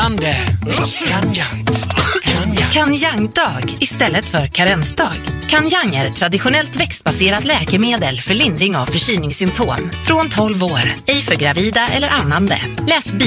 Kanyang-dag istället för karensdag. Kanyang är ett traditionellt växtbaserat läkemedel för lindring av förkylningssymptom. Från 12 år, ej för gravida eller ammande. Läs